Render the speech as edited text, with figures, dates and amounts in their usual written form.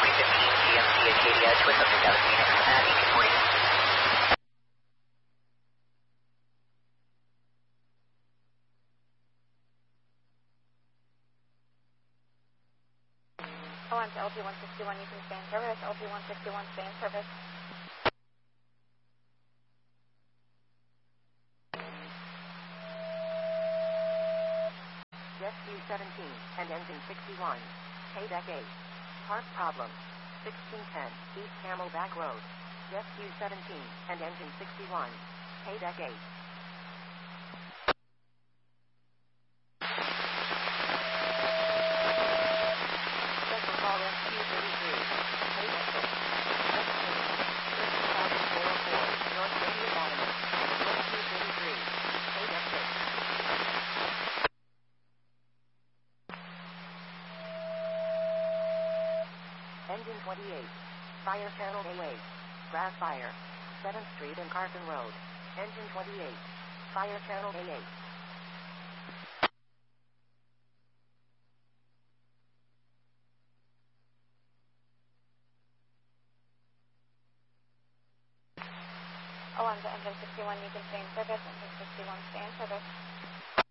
GMT Acadia, twist up to Dallas Phoenix, 1840. Oh, on to LG 161, you can stay in service. LG 161, stay in service. Jet Q17 and engine 61. Paydeck 8. Park problem. 1610 East Camelback Road. Jet Q17 and engine 61. Paydeck 8. Special call SQ33. Paydeck 6. Jet change. 13404 North Radio Avenue. Jet Q33. Paydeck 6. Engine 28. Fire channel A8. Grass fire. 7th Street and Carson Road. Engine 28. Fire channel A8. Oh, on to engine 61, you can stay in service. Engine 61, stay in service.